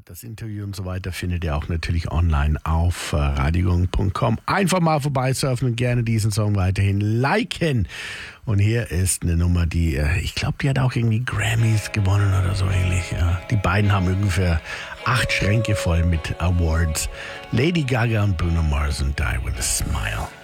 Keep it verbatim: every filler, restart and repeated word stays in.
Das Interview und so weiter findet ihr auch natürlich online auf äh, radiogong punkt com. Einfach mal vorbeisurfen und gerne diesen Song weiterhin liken. Und hier ist eine Nummer, die, äh, ich glaube, die hat auch irgendwie Grammys gewonnen oder so ähnlich. Ja. Die beiden haben ungefähr acht Schränke voll mit Awards. Lady Gaga und Bruno Mars und Die With A Smile.